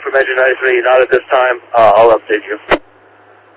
from Engine 93, not at this time. I'll update you.